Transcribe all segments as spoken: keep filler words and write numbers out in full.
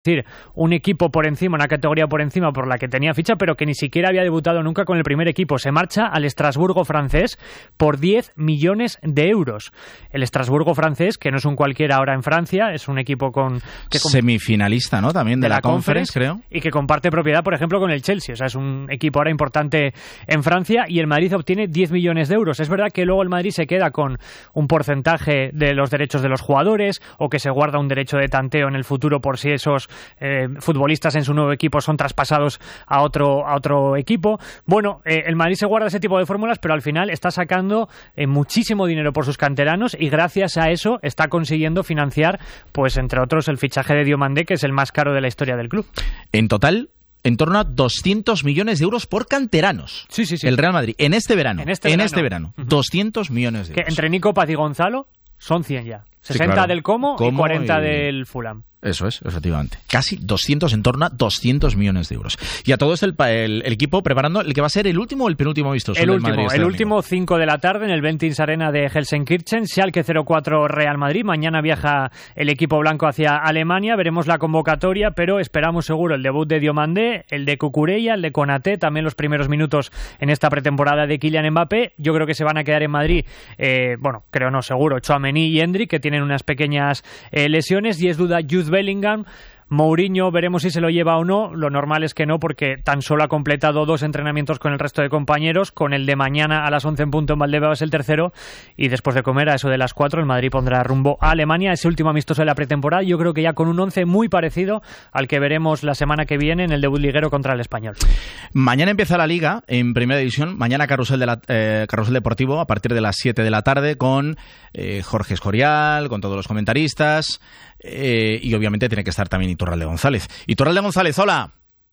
decir, un equipo por encima, una categoría por encima por la que tenía ficha, pero que ni siquiera había debutado nunca con el primer equipo. Se marcha al Estrasburgo francés por diez millones de euros. El Estrasburgo francés, que no es un cualquiera ahora en Francia, es un equipo con... Que con semifinalista, ¿no? También de, de la, la Conference, Conference, creo. Y que comparte propiedad, por ejemplo, con el Chelsea. O sea, es un equipo ahora importante en Francia y el Madrid obtiene diez millones de euros. Es verdad que luego el Madrid se queda con un porcentaje de los derechos de los jugadores o que se guarda un derecho de tanteo en el futuro por si esos Eh, futbolistas en su nuevo equipo son traspasados a otro a otro equipo. Bueno, eh, el Madrid se guarda ese tipo de fórmulas, pero al final está sacando eh, muchísimo dinero por sus canteranos y gracias a eso está consiguiendo financiar, pues entre otros, el fichaje de Diomandé, que es el más caro de la historia del club. En total, en torno a doscientos millones de euros por canteranos. Sí, sí, sí. El Real Madrid, en este verano. En este en verano. Este verano Uh-huh. doscientos millones de euros. Que entre Nico Paz y Gonzalo son cien ya. sesenta Sí, claro. del Como, Como y cuarenta y... del Fulham. Eso es, efectivamente. Casi doscientos, en torno a doscientos millones de euros. Y a todo esto el, el, el equipo preparando el que va a ser el último o el penúltimo amistoso El del último, Madrid este el domingo. último, cinco de la tarde en el Ventins Arena de Gelsenkirchen. Schalke cero cuatro Real Madrid. Mañana viaja el equipo blanco hacia Alemania. Veremos la convocatoria, pero esperamos seguro el debut de Diomandé, el de Cucurella, el de Konaté, también los primeros minutos en esta pretemporada de Kylian Mbappé. Yo creo que se van a quedar en Madrid, eh, bueno, creo no, seguro, Tchouaméni y Endrick, que tienen unas pequeñas eh, lesiones, y es duda Jude Bellingham. Mourinho, veremos si se lo lleva o no. Lo normal es que no, porque tan solo ha completado dos entrenamientos con el resto de compañeros. Con el de mañana a las once en punto en Valdebebas es el tercero. Y después de comer, a eso de las cuatro, el Madrid pondrá rumbo a Alemania. Ese último amistoso de la pretemporada, yo creo que ya con un once muy parecido al que veremos la semana que viene en el debut liguero contra el Español. Mañana empieza la Liga en Primera División. Mañana Carrusel, de la, eh, Carrusel Deportivo a partir de las siete de la tarde con eh, Jorge Escorial, con todos los comentaristas. Eh, y obviamente tiene que estar también Iturralde González. Iturralde González, hola.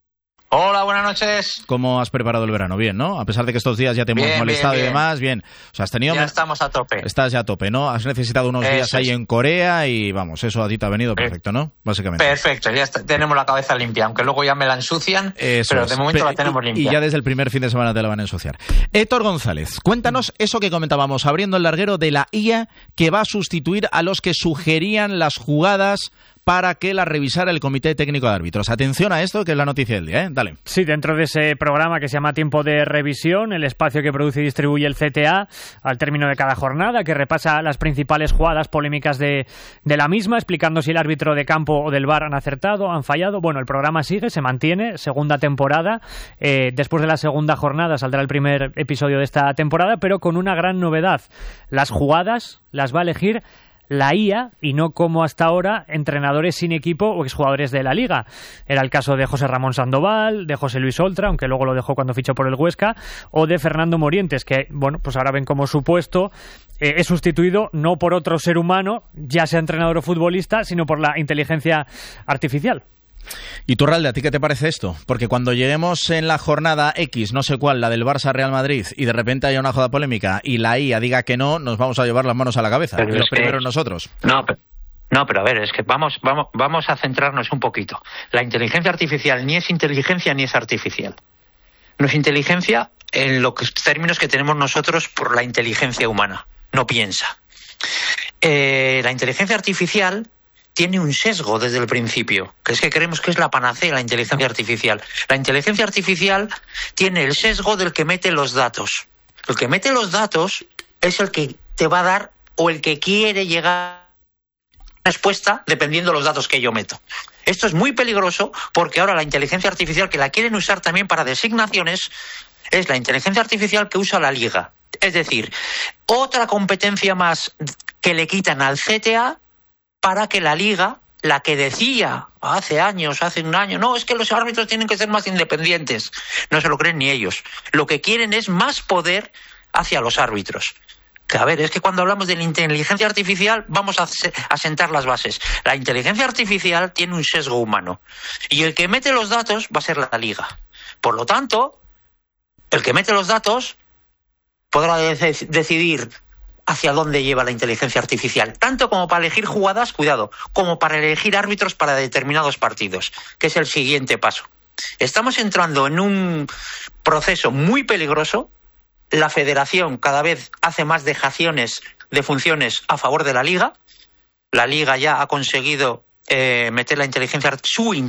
Hola, buenas noches. ¿Cómo has preparado el verano? Bien, ¿no? A pesar de que estos días ya te hemos bien, molestado bien, y bien. demás, bien. O sea, has tenido... Ya estamos a tope. Estás ya a tope, ¿no? Has necesitado unos Eso días ahí es. en Corea y vamos, eso a ti te ha venido perfecto, ¿no? Básicamente. Perfecto, ya está, tenemos la cabeza limpia, aunque luego ya me la ensucian, Eso pero es. de momento Pe- la tenemos y, limpia. y ya desde el primer fin de semana te la van a ensuciar. Héctor González, cuéntanos eso que comentábamos abriendo el larguero de la I A que va a sustituir a los que sugerían las jugadas para que la revisara el Comité Técnico de Árbitros. Atención a esto, que es la noticia del día, ¿eh? Dale. Sí, dentro de ese programa que se llama Tiempo de Revisión, el espacio que produce y distribuye el C T A al término de cada jornada, que repasa las principales jugadas polémicas de, de la misma, explicando si el árbitro de campo o del V A R han acertado, han fallado. Bueno, el programa sigue, se mantiene, segunda temporada. Eh, después de la segunda jornada saldrá el primer episodio de esta temporada, pero con una gran novedad. Las jugadas las va a elegir la I A y no como hasta ahora entrenadores sin equipo o exjugadores de la Liga. Era el caso de José Ramón Sandoval, de José Luis Oltra, aunque luego lo dejó cuando fichó por el Huesca, o de Fernando Morientes, que bueno, pues ahora ven como su puesto eh, es sustituido no por otro ser humano, ya sea entrenador o futbolista, sino por la inteligencia artificial. Y Iturralde, ¿a ti qué te parece esto? Porque cuando lleguemos en la jornada X, no sé cuál, la del Barça-Real Madrid, y de repente haya una joda polémica y la I A diga que no, nos vamos a llevar las manos a la cabeza. Pero Y los es que- primeros nosotros. No, pero, no, pero a ver, es que vamos, vamos, vamos a centrarnos un poquito. La inteligencia artificial ni es inteligencia ni es artificial. No es inteligencia en los términos que tenemos nosotros por la inteligencia humana. No piensa. Eh, la inteligencia artificial tiene un sesgo desde el principio, que es que creemos que es la panacea la inteligencia artificial. La inteligencia artificial tiene el sesgo del que mete los datos. El que mete los datos es el que te va a dar o el que quiere llegar a una respuesta dependiendo de los datos que yo meto. Esto es muy peligroso porque ahora la inteligencia artificial que la quieren usar también para designaciones es la inteligencia artificial que usa la Liga. Es decir, otra competencia más que le quitan al C T A para que la Liga, la que decía hace años, hace un año, no, es que los árbitros tienen que ser más independientes. No se lo creen ni ellos. Lo que quieren es más poder hacia los árbitros. Que a ver, es que cuando hablamos de la inteligencia artificial vamos a, se- a sentar las bases. La inteligencia artificial tiene un sesgo humano. Y el que mete los datos va a ser la Liga. Por lo tanto, el que mete los datos podrá de- decidir hacia dónde lleva la inteligencia artificial, tanto como para elegir jugadas, cuidado, como para elegir árbitros para determinados partidos, que es el siguiente paso. Estamos entrando en un proceso muy peligroso. La federación cada vez hace más dejaciones de funciones a favor de la Liga. La Liga ya ha conseguido eh, meter la inteligencia, su